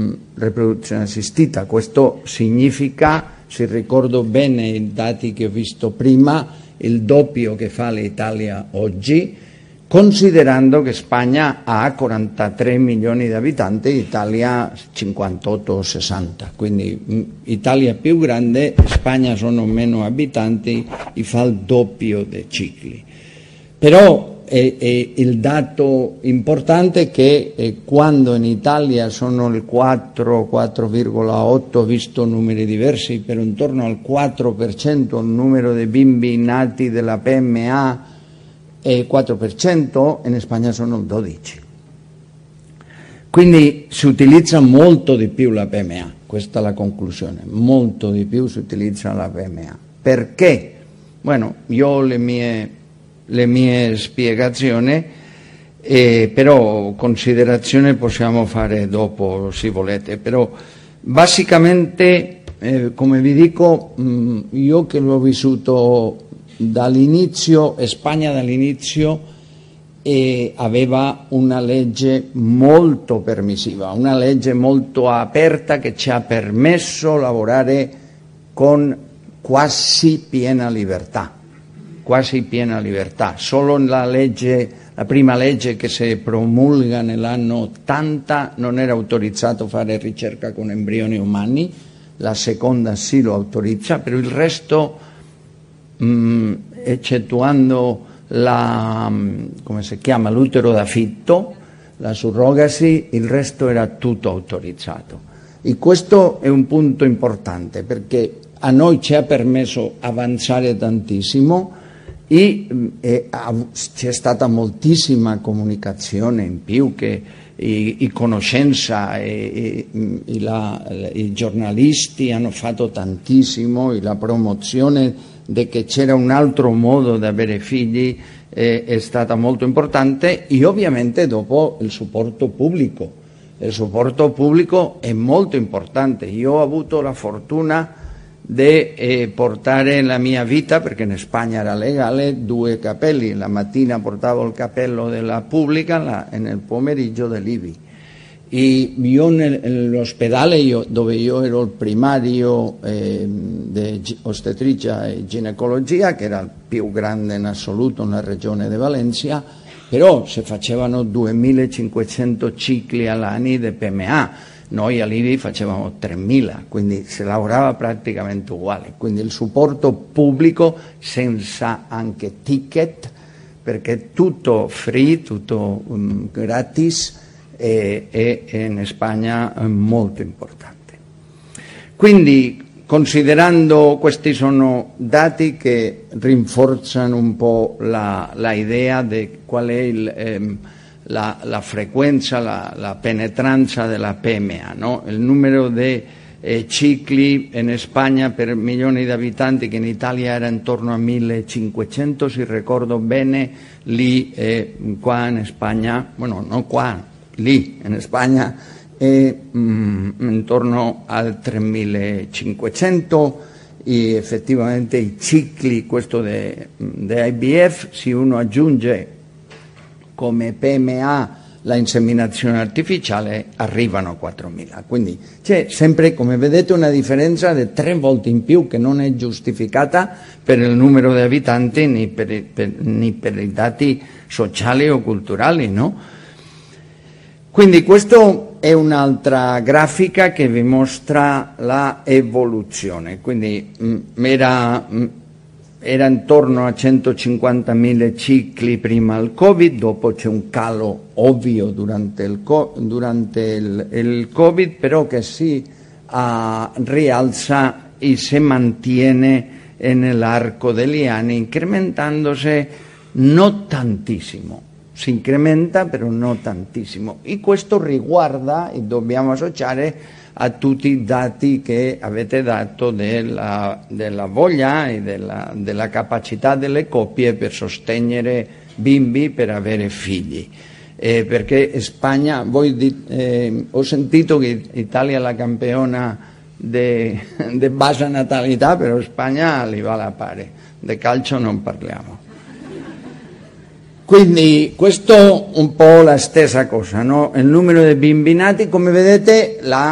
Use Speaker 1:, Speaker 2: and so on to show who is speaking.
Speaker 1: riproduzione assistita. Questo significa, se ricordo bene i dati che ho visto prima, il doppio che fa l'Italia oggi, considerando che Spagna ha 43 milioni di abitanti, Italia 58 o 60, quindi Italia più grande, Spagna sono meno abitanti e fa il doppio dei cicli. Però il dato importante è che quando in Italia sono il 4,8, ho visto numeri diversi, per intorno al 4% il numero di bimbi nati della PMA è 4%, in Spagna sono il 12%. Quindi si utilizza molto di più la PMA, questa è la conclusione, molto di più si utilizza la PMA. Perché? Bueno, io ho le mie spiegazioni, però considerazioni possiamo fare dopo se volete, però basicamente come vi dico, io che l'ho vissuto dall'inizio, Spagna dall'inizio aveva una legge molto permissiva, una legge molto aperta che ci ha permesso lavorare con quasi piena libertà. Solo la prima legge che si promulga nell'anno 80 non era autorizzato a fare ricerca con embrioni umani, la seconda sì lo autorizza, per il resto, eccettuando l'utero d'affitto, la surrogasi, il resto era tutto autorizzato. E questo è un punto importante perché a noi ci ha permesso avanzare tantissimo e c'è stata moltissima comunicazione in più, e conoscenza, i giornalisti hanno fatto tantissimo, e la promozione di che c'era un altro modo di avere figli è stata molto importante, e ovviamente dopo il supporto pubblico. Il supporto pubblico è molto importante. Io ho avuto la fortuna di portare la mia vita, perché in Spagna era legale, 2 capelli. La mattina portavo il cappello della pubblica e nel pomeriggio dell'IVI. E io nell'ospedale dove io ero il primario di ostetricia e ginecologia, che era il più grande in assoluto nella regione di Valencia, però si facevano 2500 cicli all'anno di PMA. Noi all'IVI facevamo 3.000, quindi si lavorava praticamente uguale. Quindi il supporto pubblico senza anche ticket, perché tutto free, tutto gratis, è in Spagna molto importante. Quindi, considerando, questi sono dati che rinforzano un po' la idea di qual è la frequenza, la penetranza della PMA, no? Il numero di cicli in Spagna per milioni di abitanti, che in Italia era intorno a 1500, se ricordo bene, lì qua in Spagna, bueno, non qua, lì in Spagna è intorno al 3500, e effettivamente i cicli, questo di IVF, se uno aggiunge come PMA la inseminazione artificiale, arrivano a 4.000. Quindi c'è sempre, come vedete, una differenza di 3 volte in più, che non è giustificata per il numero di abitanti né per i dati sociali o culturali, no? Quindi questa è un'altra grafica che vi mostra la evoluzione. Quindi era intorno a 150.000 cicli prima del Covid, dopo c'è un calo ovvio durante il Covid, però che si rialza e si mantiene nell'arco degli anni, incrementandosi non tantissimo. Si incrementa, però non tantissimo. E questo riguarda, e dobbiamo associare a tutti i dati che avete dato della voglia e della capacità delle coppie per sostenere bimbi, per avere figli. Perché Spagna, ho sentito che Italia è la campiona di bassa natalità, però Spagna li va alla pari, di calcio non parliamo. Quindi questo un po' la stessa cosa, no? Il numero di bimbi nati, come vedete,